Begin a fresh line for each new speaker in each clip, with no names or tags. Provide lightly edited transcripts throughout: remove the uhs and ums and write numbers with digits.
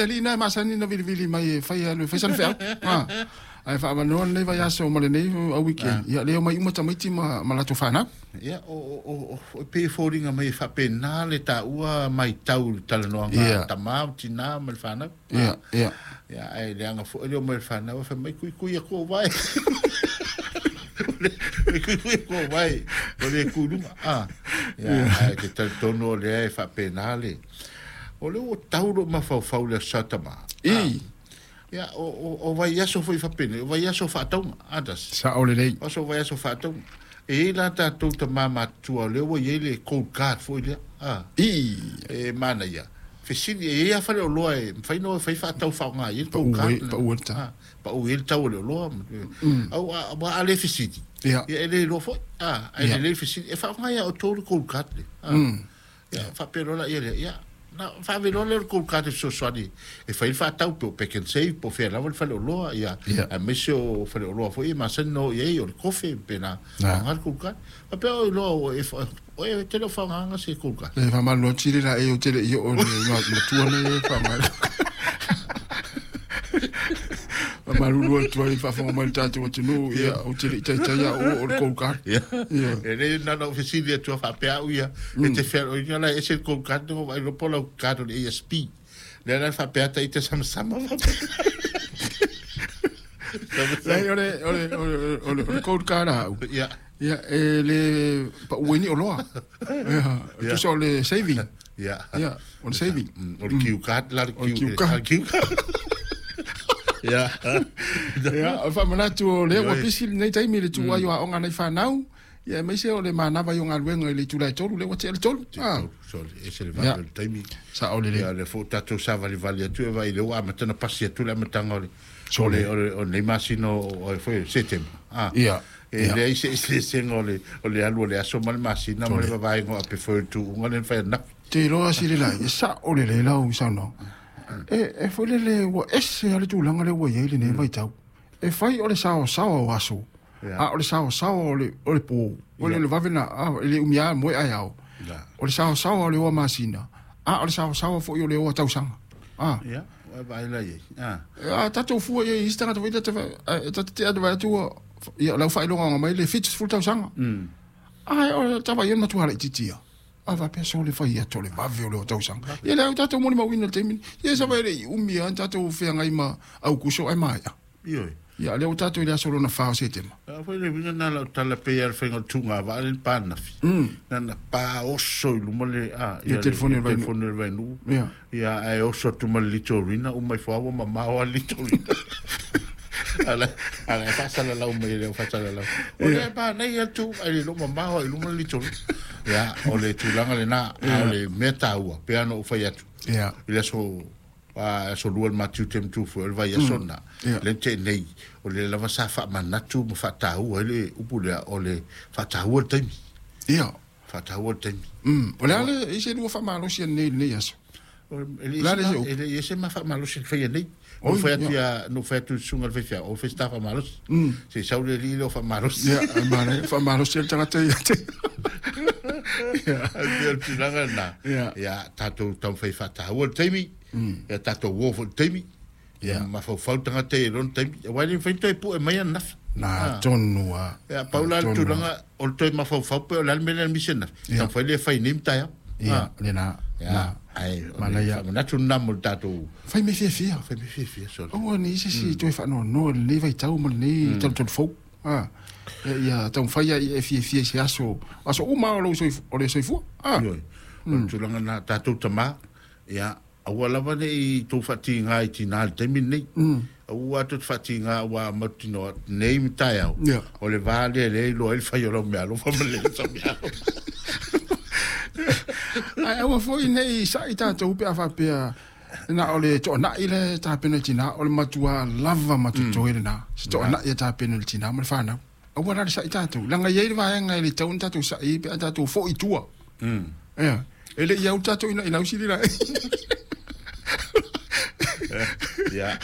ali na masani na vili mai fai alo fai san fa ai fa mano nei vai aso male nei a weekend ia leo mai umata mai tima malato fana
ia o pe foringa mai fa penale ta ua mai tau talanoanga tamau tina mal fana
ia
ai le anga fo le mal fana fa mai kui ko vai kui ko vai o le kuluma ia ai que tal tono le fa penale o le o tauro ma fa le satama ia o vai aso foi fa pene o vai aso fa tau adas
sa ole lei
o so vai aso fa tau e la ta tu ta mama tu le o ele cold card foi le e mana ia fesini e ia fa le lo e fai no fai fa tau fa nga ia cold card pa o ele tau le lo au a le fesini ia ele lo foi ai le fesini e fa nga ia o to cold card ia fa pero la ia na fa velo le cold card so swadi e fa il fa tau pe ken sei po fe la vol fa lo ia a mesio fa lo foi ma sen no ia o coffee pena ngal cold card pe o lo e o te lo fa nga se cold card
e fa mal no chile la e o te io o no tu ne fa mal ma lu tu fa fa mal tanto o no ia o te ia o cold card
ia e le na no oficina tu fa pe ia e te fer o ia la ese cold card no vai lo polo card de ESP le la fa pe ta ite sama
ole cold card
ia
le pa ueni o loa tu so le saving
ia
on saving
o kiu card la kiu ya
fa manatu le wa pisil nei tai mi le tu ayo onga nei fa nau ya me se o le mana va yo ngalwengo le tu la tolu le wa tele tolu
so ese le va le tai mi
sa o le
le fo tato sa va le valia tu va ile wa matana passia tu la matanga so le o le masino o foi setem
ya
le ese sengo le alu le aso mal masina mo le va ngo pe fo tu ngalen fa na
te lo asile la sa o le la u sa no e foi le wa esse ale tu langa le wa ele ne vai tau e fai o le sao o aso o le sao o le po o le vavena le umia mo ai ao o le sao o le wa masina o le sao fo o le wa tau sanga
ya vai la ye
tato fu e istanga to vita te adva tu ya la fai lo nga mai le fit full tau sanga o tava yena tu hala titia ava peso le fai ato le vave o le tau sanga ia le tato mo ma wina temi ia sa vai le umia tato fe ngai ma au kuso ai mai ia le tato le solo na fa se tema
foi le vina na la tala pe al fengo tunga va le pana na pa oso lu mo le
ia telefone
vai nu ia ai oso tu mo le torina o mai fa o mama o le torina ala pasa la umma le fa la o le pa nei tu ai lo mama o lu mo le torina ya o le tulanga le na o le meta ua pe ano fa ya tu ile so so lual matu tem tu fo vai sona le te nei o le lava sa fa manatu mo fa ta ua le upule o le fa ta ua tem fa ta ua tem
o le ale ise lu fa malo si nei aso
ele ese ma fa malo si fa nei o fa ya no fa tu sunga fe fa o fe sta fa malo se sa le li lo fa malo
fa malo si tanga te
ya tulanga na ya tato tau fai fata o temi ya tato wo fo temi ya ma fo tanga te ron temi wa ni fai te pu e mai na
tonua
ya paula tulanga o te ma fo pe la mena mission na fai le fai nim ta
ya le na
ai malaya na tu na mo tato
fai me fia
so
o ni si tu fa no le vai tau mo ni tau fo ia tau fai e fie se aso uma o le soifu
tu langa na tatu tama ia awa lava nei tu fati ngai tina te minei awa tu fati nga wa matino nei mitai au o le vale le lo el fai o me alo fa me so me
ai awa foi nei sai tatu pe afa pe na ole to na ile ta penalty na ole matua lava matuto ile na to na ia ta penalty na ma fa na o wala sa itatu langa ye va nga ile taun tatu sa i pe tatu fo i tua ele ia tatu ina usili la
ya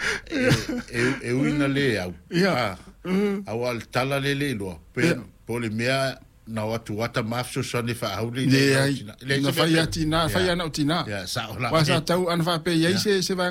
ina le au awal tala le lo pe pole mea na watu mafso sone fa hauli
le na fa ya tina fa ya na tina
ya sa ola
wa sa tau an fa pe ye se